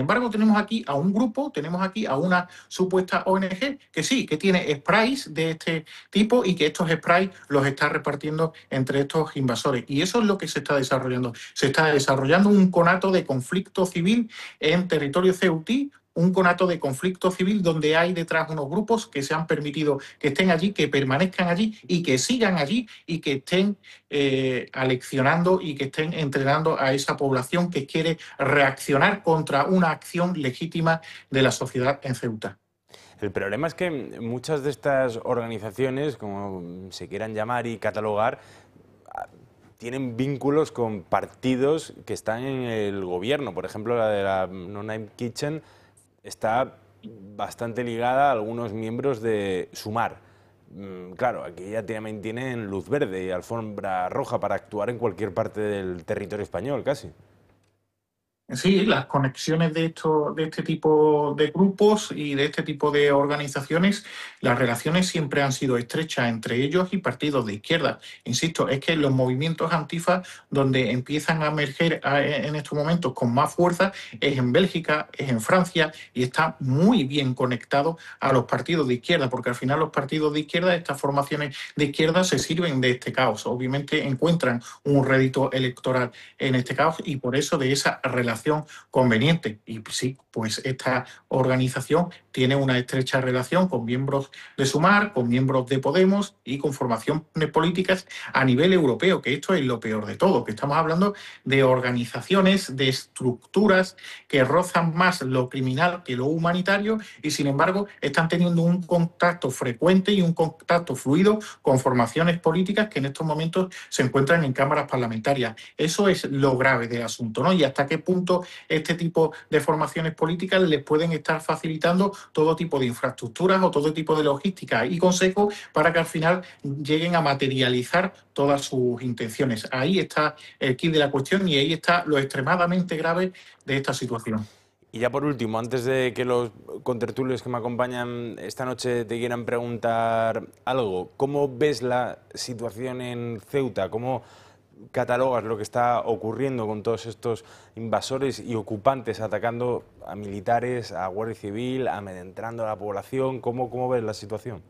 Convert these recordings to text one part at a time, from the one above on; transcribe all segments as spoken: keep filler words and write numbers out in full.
embargo, tenemos aquí a un grupo, tenemos aquí a una supuesta O N G que sí, que tiene sprays de este tipo y que estos sprays los está repartiendo entre estos invasores. Y eso es lo que se está desarrollando. Se está desarrollando un conato de conflicto civil en territorio ceutí, un conato de conflicto civil donde hay detrás unos grupos que se han permitido que estén allí, que permanezcan allí y que sigan allí y que estén eh, aleccionando y que estén entrenando a esa población que quiere reaccionar contra una acción legítima de la sociedad en Ceuta. El problema es que muchas de estas organizaciones, como se quieran llamar y catalogar, tienen vínculos con partidos que están en el gobierno. Por ejemplo, la de la No Name Kitchen está bastante ligada a algunos miembros de Sumar. Claro, aquí ya también tienen luz verde y alfombra roja para actuar en cualquier parte del territorio español, casi. Sí, las conexiones de, esto, de este tipo de grupos y de este tipo de organizaciones, las relaciones siempre han sido estrechas entre ellos y partidos de izquierda. Insisto, es que los movimientos antifa, donde empiezan a emerger en estos momentos con más fuerza, es en Bélgica, es en Francia, y está muy bien conectado a los partidos de izquierda, porque al final los partidos de izquierda, estas formaciones de izquierda, se sirven de este caos. Obviamente encuentran un rédito electoral en este caos y por eso de esa relación conveniente. Y sí, pues esta organización tiene una estrecha relación con miembros de Sumar, con miembros de Podemos y con formaciones políticas a nivel europeo, que esto es lo peor de todo, que estamos hablando de organizaciones, de estructuras que rozan más lo criminal que lo humanitario y, sin embargo, están teniendo un contacto frecuente y un contacto fluido con formaciones políticas que en estos momentos se encuentran en cámaras parlamentarias. Eso es lo grave del asunto, ¿no? Y hasta qué punto este tipo de formaciones políticas les pueden estar facilitando todo tipo de infraestructuras o todo tipo de logística y consejos para que al final lleguen a materializar todas sus intenciones. Ahí está el quid de la cuestión y ahí está lo extremadamente grave de esta situación. Y ya por último, antes de que los contertulios que me acompañan esta noche te quieran preguntar algo, ¿cómo ves la situación en Ceuta? ¿Cómo catalogas lo que está ocurriendo con todos estos invasores y ocupantes atacando a militares, a Guardia Civil, amedrentando a la población? ¿Cómo, cómo ves la situación?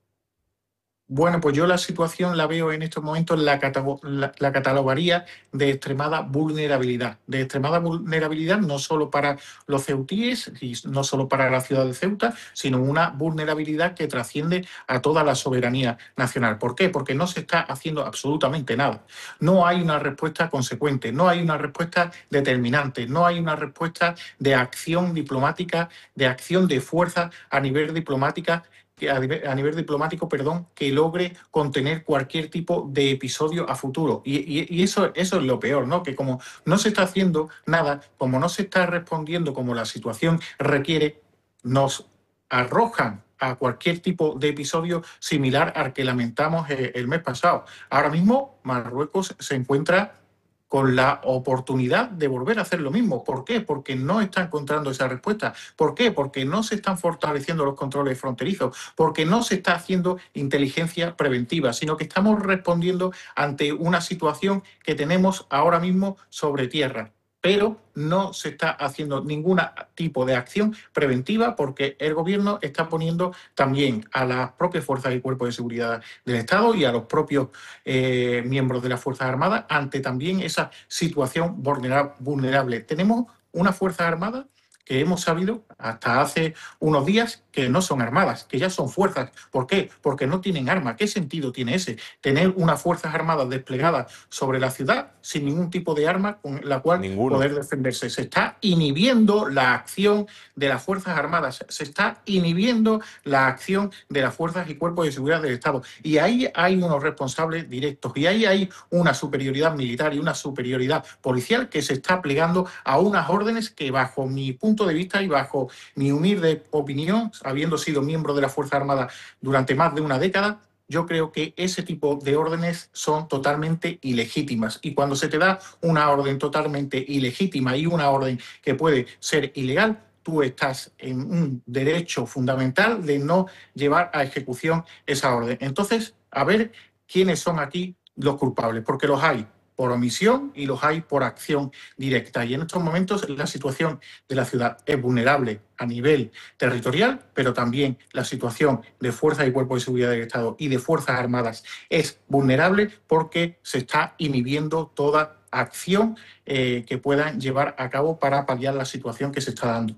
Bueno, pues yo la situación la veo en estos momentos, la, la, la catalogaría de extremada vulnerabilidad. De extremada vulnerabilidad no solo para los ceutíes y no solo para la ciudad de Ceuta, sino una vulnerabilidad que trasciende a toda la soberanía nacional. ¿Por qué? Porque no se está haciendo absolutamente nada. No hay una respuesta consecuente, no hay una respuesta determinante, no hay una respuesta de acción diplomática, de acción de fuerza a nivel diplomática a nivel, a nivel diplomático, perdón, que logre contener cualquier tipo de episodio a futuro. Y, y, y eso, eso es lo peor, ¿no? Que como no se está haciendo nada, como no se está respondiendo como la situación requiere, nos arrojan a cualquier tipo de episodio similar al que lamentamos el, el mes pasado. Ahora mismo Marruecos se encuentra con la oportunidad de volver a hacer lo mismo. ¿Por qué? Porque no está encontrando esa respuesta. ¿Por qué? Porque no se están fortaleciendo los controles fronterizos, porque no se está haciendo inteligencia preventiva, sino que estamos respondiendo ante una situación que tenemos ahora mismo sobre tierra. Pero no se está haciendo ningún tipo de acción preventiva porque el gobierno está poniendo también a las propias fuerzas y cuerpos de seguridad del Estado y a los propios eh, miembros de las Fuerzas Armadas ante también esa situación vulnerable. Tenemos una Fuerza Armada que hemos sabido hasta hace unos días que no son armadas, que ya son fuerzas. ¿Por qué? Porque no tienen armas. ¿Qué sentido tiene ese? Tener unas fuerzas armadas desplegadas sobre la ciudad sin ningún tipo de arma con la cual Ninguno. poder defenderse. Se está inhibiendo la acción de las Fuerzas Armadas, se está inhibiendo la acción de las fuerzas y cuerpos de seguridad del Estado. Y ahí hay unos responsables directos y ahí hay una superioridad militar y una superioridad policial que se está plegando a unas órdenes que, bajo mi punto de vista y bajo mi humilde opinión, habiendo sido miembro de la Fuerza Armada durante más de una década, yo creo que ese tipo de órdenes son totalmente ilegítimas. Y cuando se te da una orden totalmente ilegítima y una orden que puede ser ilegal, tú estás en un derecho fundamental de no llevar a ejecución esa orden. Entonces, a ver quiénes son aquí los culpables, porque los hay. por omisión y los hay por acción directa. Y en estos momentos la situación de la ciudad es vulnerable a nivel territorial, pero también la situación de fuerzas y cuerpos de seguridad del Estado y de Fuerzas Armadas es vulnerable porque se está inhibiendo toda acción eh, que puedan llevar a cabo para paliar la situación que se está dando.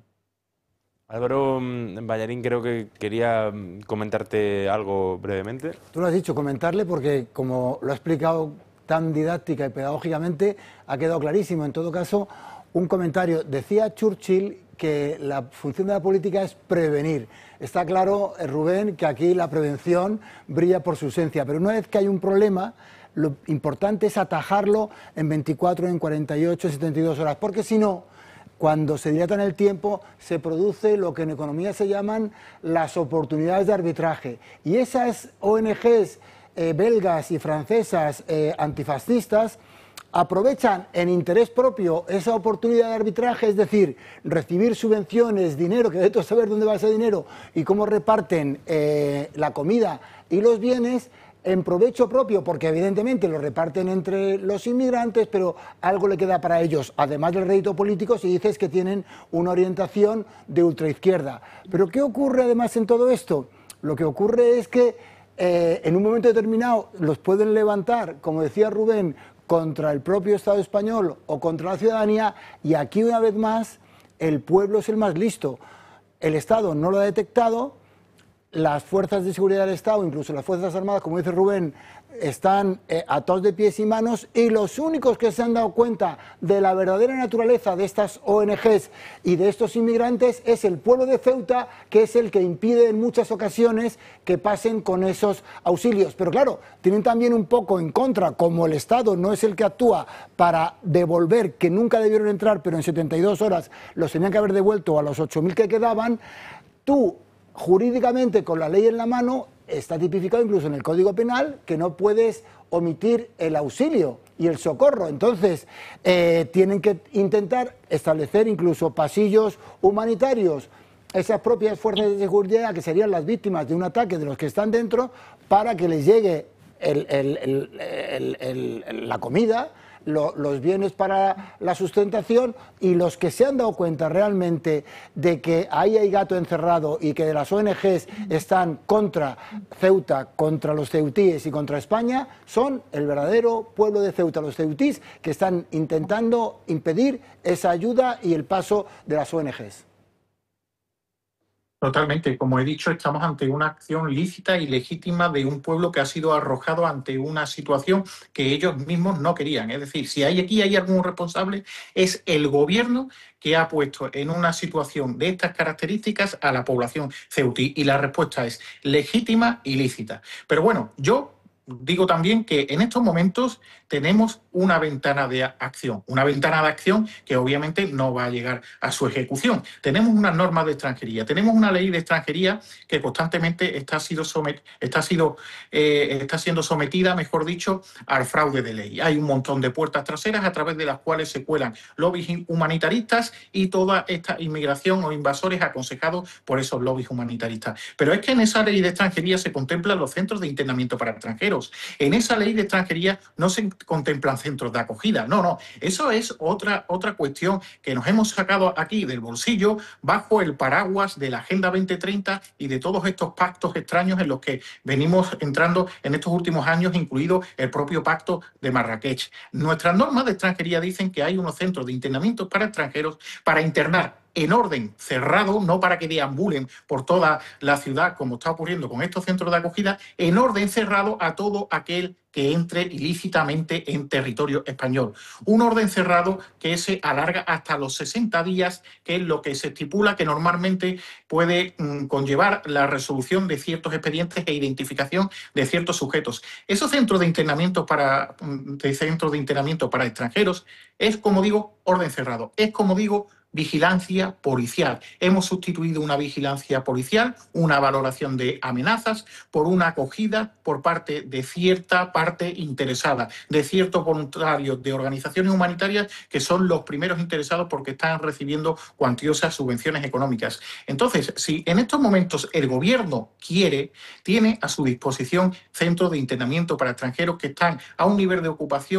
Álvaro Ballarín, creo que quería comentarte algo brevemente. Tú lo has dicho, comentarle, porque como lo ha explicado tan didáctica y pedagógicamente, ha quedado clarísimo. En todo caso, un comentario. Decía Churchill que la función de la política es prevenir. Está claro, Rubén, que aquí la prevención brilla por su ausencia, pero una vez que hay un problema, lo importante es atajarlo en veinticuatro, en cuarenta y ocho, en setenta y dos horas, porque si no, cuando se dilata en el tiempo, se produce lo que en economía se llaman las oportunidades de arbitraje. Y esas O N Ges eh, belgas y francesas eh, antifascistas aprovechan en interés propio esa oportunidad de arbitraje, es decir, recibir subvenciones, dinero, que debe saber dónde va ese dinero y cómo reparten eh, la comida y los bienes, en provecho propio, porque evidentemente lo reparten entre los inmigrantes, pero algo le queda para ellos, además del rédito político, si dices que tienen una orientación de ultraizquierda. Pero ¿qué ocurre además en todo esto? Lo que ocurre es que eh, en un momento determinado los pueden levantar, como decía Rubén, contra el propio Estado español o contra la ciudadanía, y aquí una vez más el pueblo es el más listo. El Estado no lo ha detectado. Las fuerzas de seguridad del Estado, incluso las Fuerzas Armadas, como dice Rubén, están eh, atados de pies y manos, y los únicos que se han dado cuenta de la verdadera naturaleza de estas O N Ges y de estos inmigrantes es el pueblo de Ceuta, que es el que impide en muchas ocasiones que pasen con esos auxilios. Pero claro, tienen también un poco en contra, como el Estado no es el que actúa para devolver, que nunca debieron entrar, pero en setenta y dos horas los tenían que haber devuelto a los ocho mil que quedaban. Tú, jurídicamente, con la ley en la mano, está tipificado incluso en el Código Penal que no puedes omitir el auxilio y el socorro. Entonces, eh, tienen que intentar establecer incluso pasillos humanitarios, esas propias fuerzas de seguridad que serían las víctimas de un ataque de los que están dentro, para que les llegue el, el, el, el, el, el, la comida, Lo, los bienes para la sustentación, y los que se han dado cuenta realmente de que ahí hay gato encerrado y que de las O N Ges están contra Ceuta, contra los ceutíes y contra España, son el verdadero pueblo de Ceuta, los ceutís, que están intentando impedir esa ayuda y el paso de las O N Ges. Totalmente. Como he dicho, estamos ante una acción lícita y legítima de un pueblo que ha sido arrojado ante una situación que ellos mismos no querían. Es decir, si hay aquí hay algún responsable, es el gobierno que ha puesto en una situación de estas características a la población ceutí. Y la respuesta es legítima y lícita. Pero bueno, yo digo también que en estos momentos tenemos una ventana de acción, una ventana de acción que obviamente no va a llegar a su ejecución. Tenemos unas normas de extranjería, tenemos una ley de extranjería que constantemente está, sido somet está, sido, eh, está siendo sometida, mejor dicho, al fraude de ley. Hay un montón de puertas traseras a través de las cuales se cuelan lobbies humanitaristas y toda esta inmigración o invasores aconsejados por esos lobbies humanitaristas. Pero es que en esa ley de extranjería se contemplan los centros de internamiento para extranjeros. En esa ley de extranjería no se contemplan centros de acogida, no, no, eso es otra, otra cuestión que nos hemos sacado aquí del bolsillo bajo el paraguas de la Agenda veinte treinta y de todos estos pactos extraños en los que venimos entrando en estos últimos años, incluido el propio pacto de Marrakech. Nuestras normas de extranjería dicen que hay unos centros de internamiento para extranjeros para internar en orden cerrado, no para que deambulen por toda la ciudad, como está ocurriendo con estos centros de acogida, en orden cerrado a todo aquel que entre ilícitamente en territorio español. Un orden cerrado que se alarga hasta los sesenta días, que es lo que se estipula que normalmente puede mmm, conllevar la resolución de ciertos expedientes e identificación de ciertos sujetos. Esos centros de internamiento para, de centros de internamiento para extranjeros es, como digo, orden cerrado. Es, como digo, vigilancia policial. Hemos sustituido una vigilancia policial, una valoración de amenazas, por una acogida por parte de cierta parte interesada, de ciertos voluntarios de organizaciones humanitarias que son los primeros interesados porque están recibiendo cuantiosas subvenciones económicas. Entonces, si en estos momentos el gobierno quiere, tiene a su disposición centros de internamiento para extranjeros que están a un nivel de ocupación que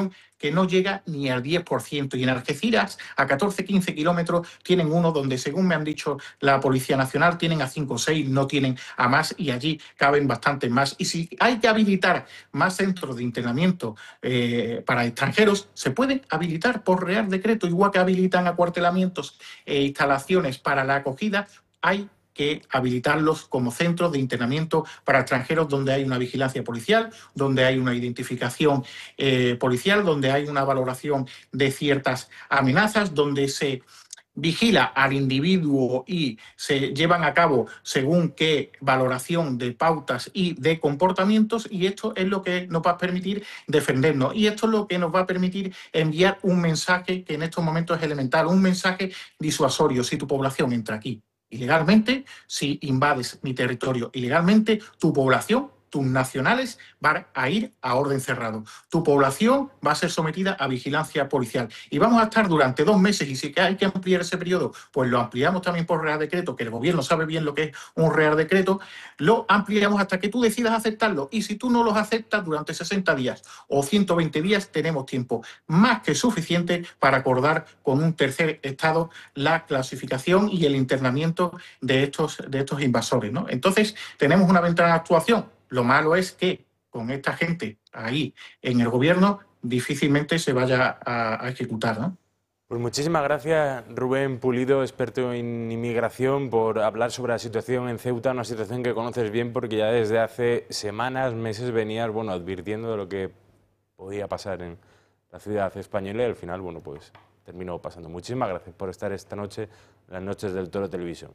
que no llega ni al diez por ciento. Y en Algeciras, a catorce quince kilómetros, tienen uno donde, según me han dicho la Policía Nacional, tienen a cinco o seis, no tienen a más, y allí caben bastantes más. Y si hay que habilitar más centros de internamiento eh, para extranjeros, se pueden habilitar por Real Decreto, igual que habilitan acuartelamientos e instalaciones para la acogida, hay que habilitarlos como centros de internamiento para extranjeros donde hay una vigilancia policial, donde hay una identificación eh, policial, donde hay una valoración de ciertas amenazas, donde se vigila al individuo y se llevan a cabo según qué valoración de pautas y de comportamientos, y esto es lo que nos va a permitir defendernos. Y esto es lo que nos va a permitir enviar un mensaje que en estos momentos es elemental, un mensaje disuasorio. Si tu población entra aquí ilegalmente, si invades mi territorio ilegalmente, tu población, tus nacionales van a ir a orden cerrado. Tu población va a ser sometida a vigilancia policial. Y vamos a estar durante dos meses, y si hay que ampliar ese periodo, pues lo ampliamos también por Real Decreto, que el gobierno sabe bien lo que es un Real Decreto, lo ampliamos hasta que tú decidas aceptarlo. Y si tú no los aceptas durante sesenta días o ciento veinte días, tenemos tiempo más que suficiente para acordar con un tercer Estado la clasificación y el internamiento de estos, de estos invasores, ¿no? Entonces, tenemos una ventana de actuación. Lo malo es que con esta gente ahí en el gobierno difícilmente se vaya a, a ejecutar, ¿no? Pues muchísimas gracias, Rubén Pulido, experto en inmigración, por hablar sobre la situación en Ceuta, una situación que conoces bien porque ya desde hace semanas, meses venías, bueno, advirtiendo de lo que podía pasar en la ciudad española, y al final, bueno, pues terminó pasando. Muchísimas gracias por estar esta noche en las Noches del Toro Televisión.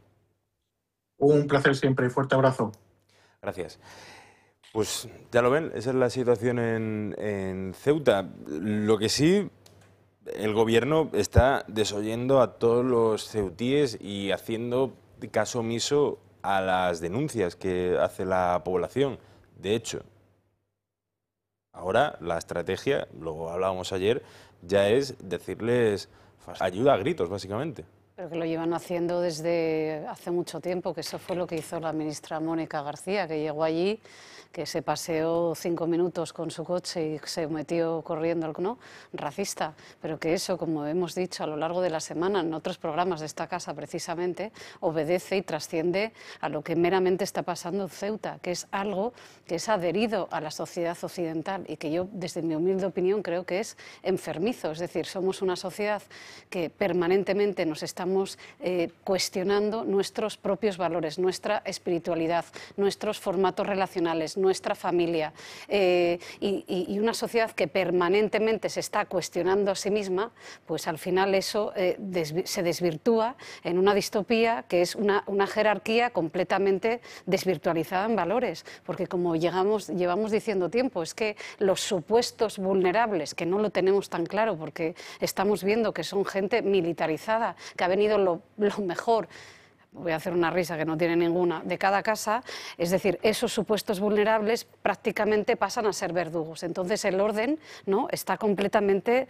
Un placer siempre, fuerte abrazo. Gracias. Pues ya lo ven, esa es la situación en, en Ceuta. Lo que sí, el gobierno está desoyendo a todos los ceutíes y haciendo caso omiso a las denuncias que hace la población. De hecho, ahora la estrategia, lo hablábamos ayer, ya es decirles ayuda a gritos, básicamente. Pero que lo llevan haciendo desde hace mucho tiempo, que eso fue lo que hizo la ministra Mónica García, que llegó allí, que se paseó cinco minutos con su coche y se metió corriendo, ¿no? Racista. Pero que eso, como hemos dicho a lo largo de la semana en otros programas de esta casa precisamente, obedece y trasciende a lo que meramente está pasando en Ceuta, que es algo que es adherido a la sociedad occidental y que yo, desde mi humilde opinión, creo que es enfermizo. Es decir, somos una sociedad que permanentemente nos estamos eh, cuestionando nuestros propios valores, nuestra espiritualidad, nuestros formatos relacionales, nuestra familia, eh, y, y una sociedad que permanentemente se está cuestionando a sí misma, pues al final eso eh, desvi se desvirtúa en una distopía que es una, una jerarquía completamente desvirtualizada en valores, porque como llegamos, llevamos diciendo tiempo, es que los supuestos vulnerables, que no lo tenemos tan claro porque estamos viendo que son gente militarizada, que ha venido lo, lo mejor, voy a hacer una risa que no tiene ninguna, de cada casa, es decir, esos supuestos vulnerables prácticamente pasan a ser verdugos. Entonces el orden, ¿no?, está completamente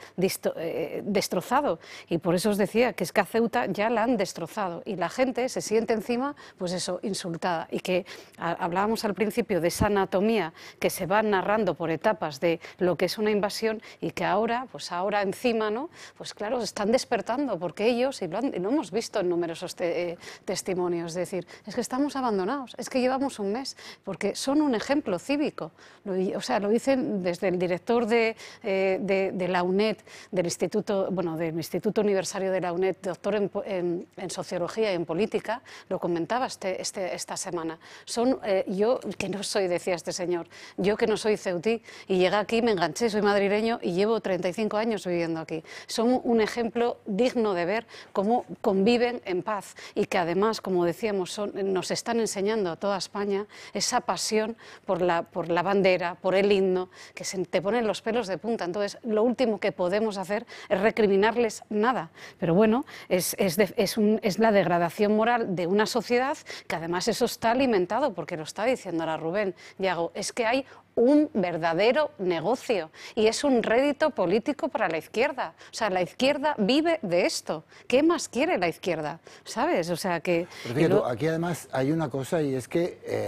eh, destrozado, y por eso os decía que es que a Ceuta ya la han destrozado y la gente se siente encima, pues eso, insultada, y que a, hablábamos al principio de esa anatomía que se va narrando por etapas de lo que es una invasión, y que ahora, pues ahora encima, ¿no?, pues claro, están despertando, porque ellos, y lo, han, y lo hemos visto en numerosos te, eh, testimonios, es decir, es que estamos abandonados, es que llevamos un mes, porque son un ejemplo cívico. Lo, o sea, lo dicen desde el director de, eh, de, de la UNED, del Instituto, bueno, del Instituto Universitario de la UNED, doctor en, en, en Sociología y en Política, lo comentaba este, este, esta semana. Son, eh, yo, que no soy, decía este señor, yo que no soy ceutí, y llegué aquí, me enganché, soy madrileño y llevo treinta y cinco años viviendo aquí. Son un ejemplo digno de ver cómo conviven en paz, y que además Además, como decíamos, son, nos están enseñando a toda España esa pasión por la, por la bandera, por el himno, que se te ponen los pelos de punta. Entonces, lo último que podemos hacer es recriminarles nada. Pero bueno, es, es, de, es, un, es la degradación moral de una sociedad que además eso está alimentado, porque lo está diciendo ahora Rubén Yago, es que hay un verdadero negocio y es un rédito político para la izquierda. O sea, la izquierda vive de esto. ¿Qué más quiere la izquierda? ¿Sabes? O sea, que... Pero fíjate, aquí además hay una cosa, y es que... Eh,